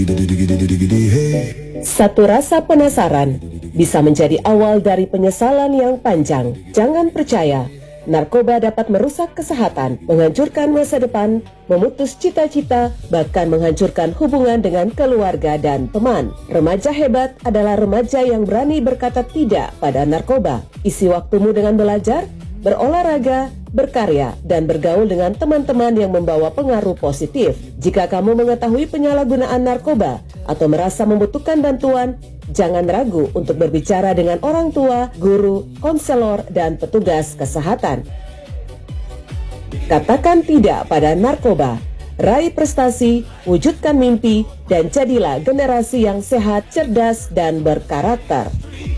Satu rasa penasaran bisa menjadi awal dari penyesalan yang panjang. Jangan percaya, narkoba dapat merusak kesehatan, menghancurkan masa depan, memutus cita-cita, bahkan menghancurkan hubungan dengan keluarga dan teman. Remaja hebat adalah remaja yang berani berkata tidak pada narkoba. Isi waktumu dengan belajar, berolahraga, berkarya, dan bergaul dengan teman-teman yang membawa pengaruh positif. Jika kamu mengetahui penyalahgunaan narkoba atau merasa membutuhkan bantuan, jangan ragu untuk berbicara dengan orang tua, guru, konselor, dan petugas kesehatan. Katakan tidak pada narkoba, raih prestasi, wujudkan mimpi, dan jadilah generasi yang sehat, cerdas, dan berkarakter.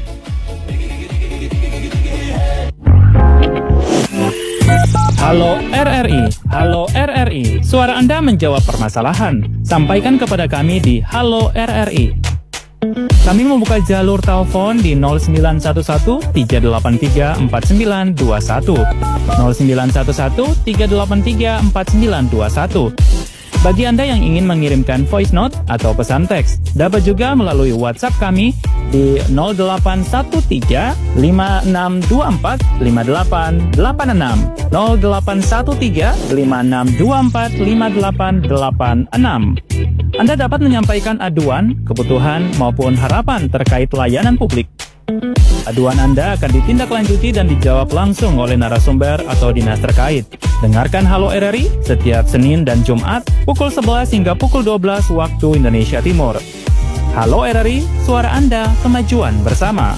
Halo RRI, halo RRI. Suara Anda menjawab permasalahan. Sampaikan kepada kami di Halo RRI. Kami membuka jalur telepon di 0911 383 4921, 0911 383 4921. Bagi Anda yang ingin mengirimkan voice note atau pesan teks, dapat juga melalui WhatsApp kami di 0813 5624 5886, 0813 5624 5886. Anda dapat menyampaikan aduan, kebutuhan, maupun harapan terkait layanan publik. Aduan Anda akan ditindaklanjuti dan dijawab langsung oleh narasumber atau dinas terkait. Dengarkan Halo RRI setiap Senin dan Jumat pukul 11 hingga pukul 12 waktu Indonesia Timur. Halo RRI, suara Anda, kemajuan bersama.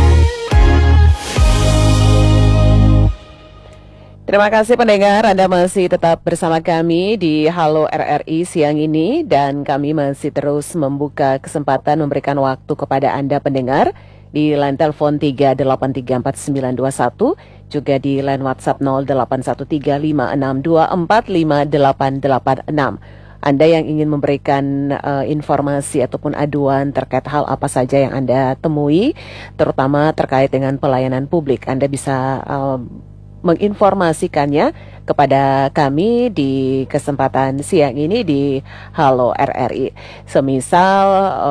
Terima kasih pendengar, Anda masih tetap bersama kami di Halo RRI siang ini, dan kami masih terus membuka kesempatan memberikan waktu kepada Anda pendengar di line telepon 3834921, juga di line WhatsApp 081356245886. Anda yang ingin memberikan informasi ataupun aduan terkait hal apa saja yang Anda temui, terutama terkait dengan pelayanan publik, Anda bisa menginformasikannya kepada kami di kesempatan siang ini di Halo RRI. Semisal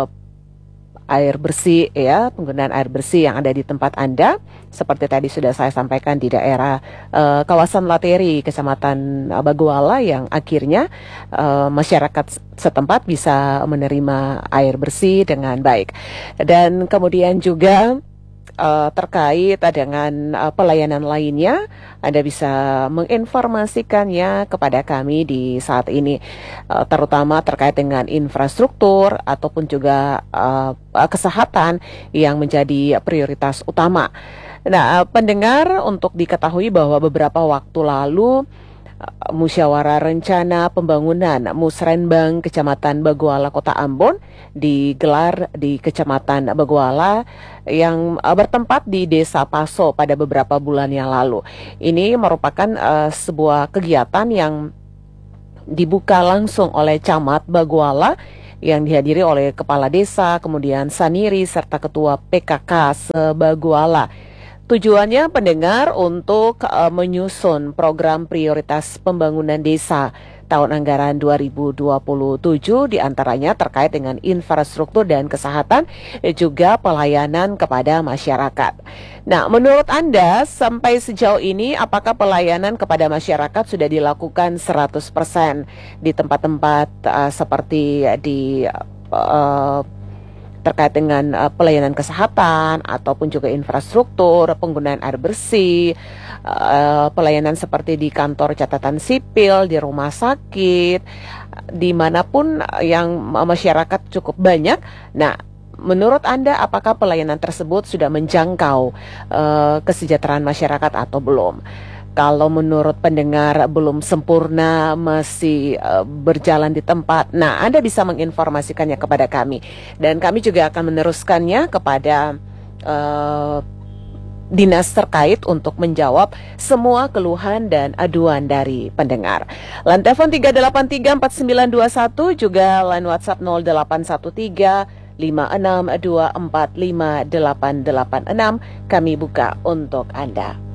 air bersih, ya, penggunaan air bersih yang ada di tempat Anda, seperti tadi sudah saya sampaikan di daerah kawasan Lateri, Kecamatan Baguala, yang akhirnya masyarakat setempat bisa menerima air bersih dengan baik. Dan kemudian juga terkait dengan pelayanan lainnya, Anda bisa menginformasikannya kepada kami di saat ini, terutama terkait dengan infrastruktur ataupun juga kesehatan yang menjadi prioritas utama. Nah, pendengar, untuk diketahui bahwa beberapa waktu lalu Musyawarah Rencana Pembangunan Musrenbang Kecamatan Baguala Kota Ambon digelar di Kecamatan Baguala yang bertempat di Desa Paso pada beberapa bulan yang lalu. Ini merupakan sebuah kegiatan yang dibuka langsung oleh Camat Baguala yang dihadiri oleh Kepala Desa, kemudian Saniri, serta Ketua PKK Sebaguala. Tujuannya pendengar untuk menyusun program prioritas pembangunan desa tahun anggaran 2027, diantaranya terkait dengan infrastruktur dan kesehatan, juga pelayanan kepada masyarakat. Nah, menurut Anda sampai sejauh ini apakah pelayanan kepada masyarakat sudah dilakukan 100% di tempat-tempat seperti di terkait dengan pelayanan kesehatan ataupun juga infrastruktur, penggunaan air bersih, pelayanan seperti di kantor catatan sipil, di rumah sakit, dimanapun yang masyarakat cukup banyak. Nah, menurut Anda apakah pelayanan tersebut sudah menjangkau kesejahteraan masyarakat atau belum? Kalau menurut pendengar belum sempurna, masih berjalan di tempat, nah Anda bisa menginformasikannya kepada kami. Dan kami juga akan meneruskannya kepada dinas terkait untuk menjawab semua keluhan dan aduan dari pendengar. Line telepon 3834921, juga line WhatsApp 0813 56245886 kami buka untuk Anda.